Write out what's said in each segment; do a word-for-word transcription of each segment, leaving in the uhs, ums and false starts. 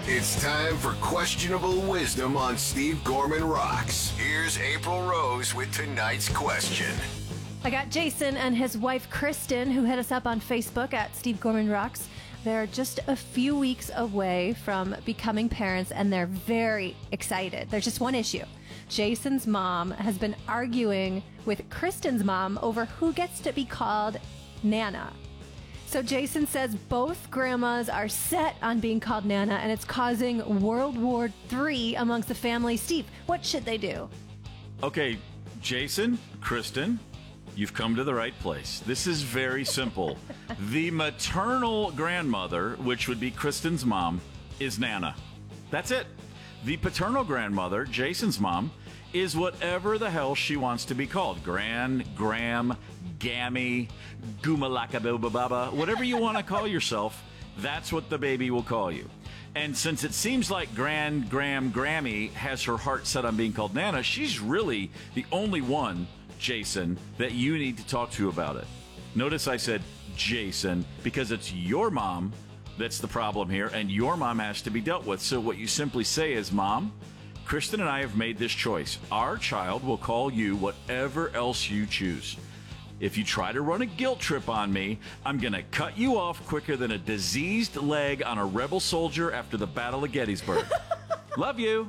It's time for Questionable Wisdom on Steve Gorman Rocks. Here's April Rose with tonight's question. I got Jason and his wife, Kristen, who hit us up on Facebook at Steve Gorman Rocks. They're just a few weeks away from becoming parents, and they're very excited. There's just one issue. Jason's mom has been arguing with Kristen's mom over who gets to be called Nana. So Jason says both grandmas are set on being called Nana, and it's causing World War Three amongst the family. Steve, what should they do? Okay, Jason, Kristen, you've come to the right place. This is very simple. The maternal grandmother, which would be Kristen's mom, is Nana. That's it. The paternal grandmother, Jason's mom, is whatever the hell she wants to be called. Gran, Gram, Gammy, Goomalakababa, whatever you want to call yourself, that's what the baby will call you. And since it seems like Grand, Gram, Grammy has her heart set on being called Nana, she's really the only one, Jason, that you need to talk to about it. Notice I said Jason because it's your mom that's the problem here, and your mom has to be dealt with. So what you simply say is, Mom, Kristen and I have made this choice. Our child will call you whatever else you choose. If you try to run a guilt trip on me, I'm going to cut you off quicker than a diseased leg on a rebel soldier after the Battle of Gettysburg. Love you.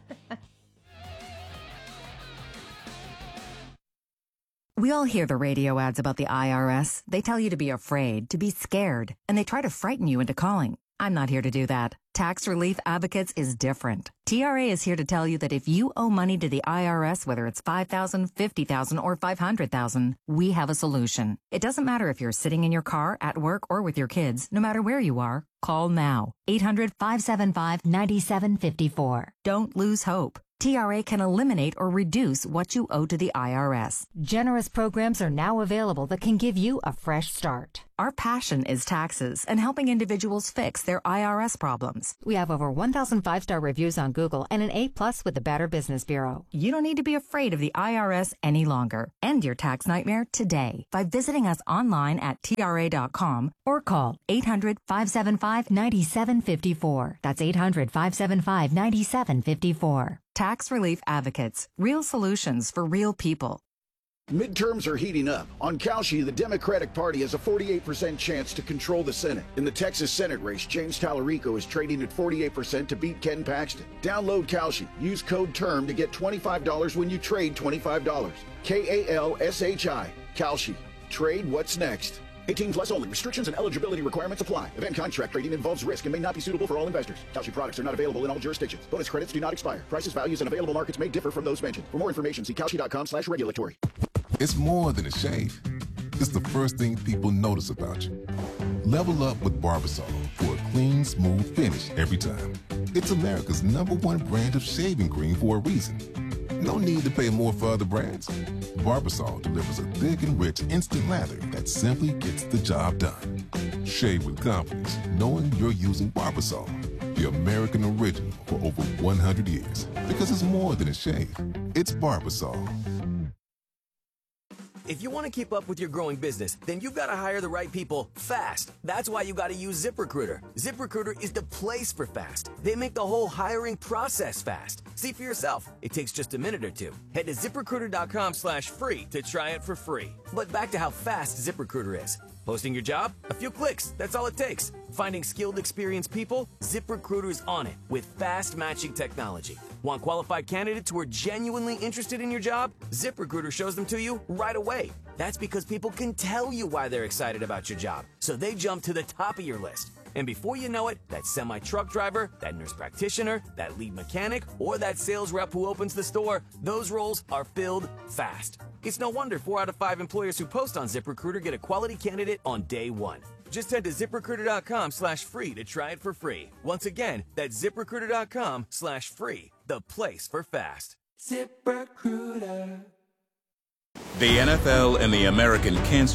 We all hear the radio ads about the I R S. They tell you to be afraid, to be scared, and they try to frighten you into calling. I'm not here to do that. Tax Relief Advocates is different. T R A is here to tell you that if you owe money to the I R S, whether it's five thousand dollars, fifty thousand dollars, or five hundred thousand dollars, we have a solution. It doesn't matter if you're sitting in your car, at work, or with your kids. No matter where you are, call now. eight hundred, five seven five, nine seven five four. Don't lose hope. T R A can eliminate or reduce what you owe to the I R S. Generous programs are now available that can give you a fresh start. Our passion is taxes and helping individuals fix their I R S problems. We have over one thousand five-star reviews on Google and an A plus with the Better Business Bureau. You don't need to be afraid of the I R S any longer. End your tax nightmare today by visiting us online at T R A dot com or call eight hundred, five seven five, nine seven five four. That's eight hundred, five seven five, nine seven five four. Tax Relief Advocates. Real solutions for real people. Midterms are heating up. On Kalshi, the Democratic Party has a forty-eight percent chance to control the Senate. In the Texas Senate race, James Tallarico is trading at forty-eight percent to beat Ken Paxton. Download Kalshi. Use code TERM to get twenty-five dollars when you trade twenty-five dollars. K A L S H I. Kalshi. Trade what's next. eighteen plus only. Restrictions and eligibility requirements apply. Event contract trading involves risk and may not be suitable for all investors. Kalshi products are not available in all jurisdictions. Bonus credits do not expire. Prices, values, and available markets may differ from those mentioned. For more information, see Kalshi dot com slash regulatory. It's more than a shave. It's the first thing people notice about you. Level up with Barbasol for a clean, smooth finish every time. It's America's number one brand of shaving cream for a reason. No need to pay more for other brands. Barbasol delivers a thick and rich instant lather that simply gets the job done. Shave with confidence, knowing you're using Barbasol, the American original for over one hundred years. Because it's more than a shave. It's Barbasol. If you want to keep up with your growing business, then you've got to hire the right people fast. That's why you got to use ZipRecruiter. ZipRecruiter is the place for fast. They make the whole hiring process fast. See for yourself. It takes just a minute or two. Head to ZipRecruiter.com slash free to try it for free. But back to how fast ZipRecruiter is. Posting your job? A few clicks. That's all it takes. Finding skilled, experienced people? ZipRecruiter's on it with fast matching technology. Want qualified candidates who are genuinely interested in your job? ZipRecruiter shows them to you right away. That's because people can tell you why they're excited about your job, so they jump to the top of your list. And before you know it, that semi-truck driver, that nurse practitioner, that lead mechanic, or that sales rep who opens the store, those roles are filled fast. It's no wonder four out of five employers who post on ZipRecruiter get a quality candidate on day one. Just head to ZipRecruiter.com slash free to try it for free. Once again, that's ZipRecruiter.com slash free, the place for fast. ZipRecruiter. The N F L and the American Cancer Society.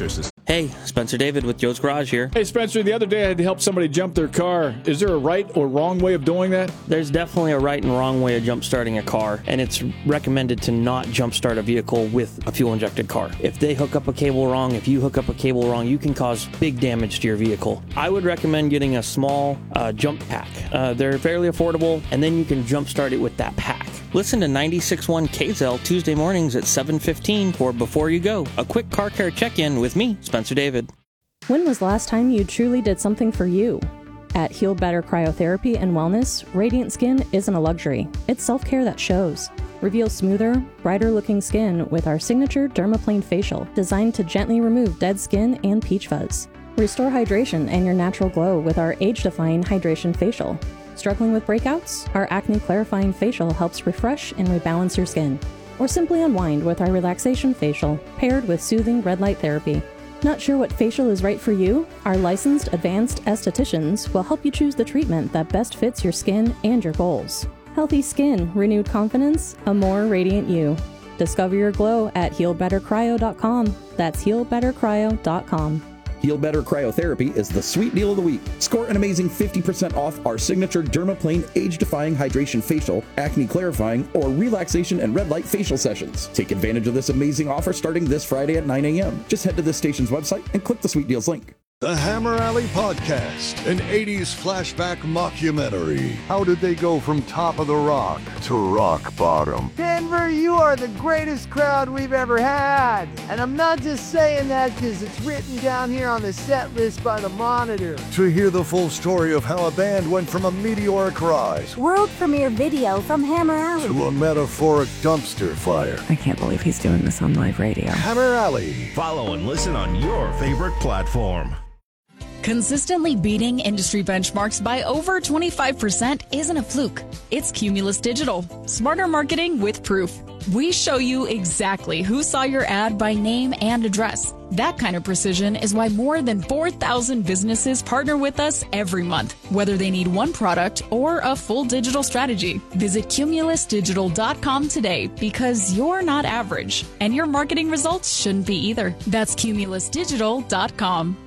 Hey, Spencer David with Joe's Garage here. Hey, Spencer, the other day I had to help somebody jump their car. Is there a right or wrong way of doing that? There's definitely a right and wrong way of jump starting a car, and it's recommended to not jump start a vehicle with a fuel-injected car. If they hook up a cable wrong, if you hook up a cable wrong, you can cause big damage to your vehicle. I would recommend getting a small uh, jump pack. Uh, they're fairly affordable, and then you can jump start it with that pack. Listen to ninety-six point one K Z L Tuesday mornings at seven fifteen for Before You Go, a quick car care check-in with me, Spencer David. When was the last time you truly did something for you? At Heal Better Cryotherapy and Wellness, radiant skin isn't a luxury. It's self-care that shows. Reveal smoother, brighter-looking skin with our signature Dermaplane Facial, designed to gently remove dead skin and peach fuzz. Restore hydration and your natural glow with our age-defying Hydration Facial. Struggling with breakouts? Our Acne Clarifying Facial helps refresh and rebalance your skin. Or simply unwind with our Relaxation Facial, paired with soothing red light therapy. Not sure what facial is right for you? Our licensed advanced estheticians will help you choose the treatment that best fits your skin and your goals. Healthy skin, renewed confidence, a more radiant you. Discover your glow at heal better cryo dot com. That's heal better cryo dot com. Heal Better Cryotherapy is the sweet deal of the week. Score an amazing fifty percent off our signature Dermaplane Age-Defying Hydration Facial, Acne Clarifying, or Relaxation and Red Light Facial sessions. Take advantage of this amazing offer starting this Friday at nine a.m. Just head to this station's website and click the Sweet Deals link. The Hammer Alley Podcast, an eighties flashback mockumentary. How did they go from top of the rock to rock bottom? Denver, you are the greatest crowd we've ever had. And I'm not just saying that because it's written down here on the set list by the Monitor. To hear the full story of how a band went from a meteoric rise, world premiere video from Hammer Alley, to a metaphoric dumpster fire. I can't believe he's doing this on live radio. Hammer Alley. Follow and listen on your favorite platform. Consistently beating industry benchmarks by over twenty-five percent isn't a fluke. It's Cumulus Digital. Smarter marketing with proof. We show you exactly who saw your ad by name and address. That kind of precision is why more than four thousand businesses partner with us every month, whether they need one product or a full digital strategy. Visit cumulus digital dot com today because you're not average, and your marketing results shouldn't be either. That's cumulus digital dot com.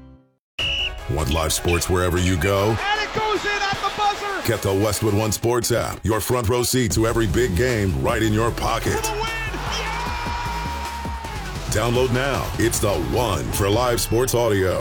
Want live sports wherever you go? And it goes in at the buzzer! Get the Westwood One Sports app. Your front row seat to every big game right in your pocket. For the win! Yeah! Download now. It's the one for live sports audio.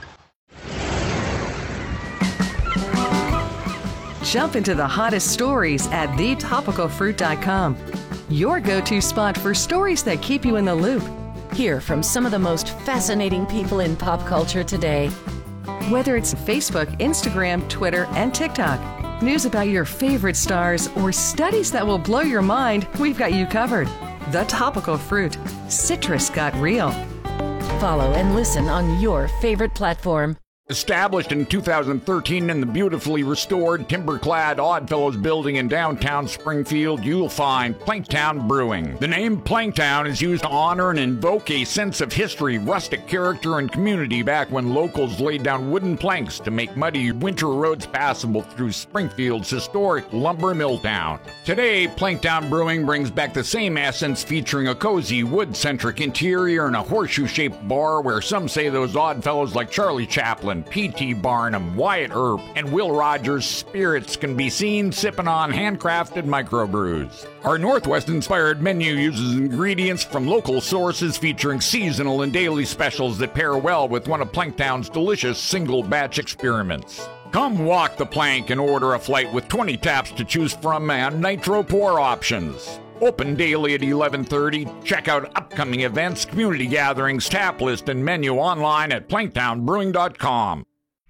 Jump into the hottest stories at the topical fruit dot com. Your go-to spot for stories that keep you in the loop. Hear from some of the most fascinating people in pop culture today. Whether it's Facebook, Instagram, Twitter, and TikTok, news about your favorite stars, or studies that will blow your mind, we've got you covered. The Topical Fruit. Citrus got real. Follow and listen on your favorite platform. Established in two thousand thirteen in the beautifully restored, timber-clad Oddfellows building in downtown Springfield, you'll find Planktown Brewing. The name Planktown is used to honor and invoke a sense of history, rustic character, and community back when locals laid down wooden planks to make muddy winter roads passable through Springfield's historic lumber mill town. Today, Planktown Brewing brings back the same essence, featuring a cozy, wood-centric interior and a horseshoe-shaped bar where some say those Oddfellows like Charlie Chaplin, P T Barnum, Wyatt Earp, and Will Rogers' spirits can be seen sipping on handcrafted microbrews. Our Northwest-inspired menu uses ingredients from local sources, featuring seasonal and daily specials that pair well with one of Planktown's delicious single-batch experiments. Come walk the plank and order a flight with twenty taps to choose from and nitro pour options. Open daily at eleven thirty. Check out upcoming events, community gatherings, tap list, and menu online at planktown brewing dot com.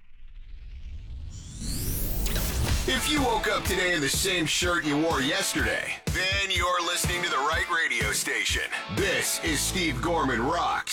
If you woke up today in the same shirt you wore yesterday, then you're listening to the right radio station. This is Steve Gorman Rocks.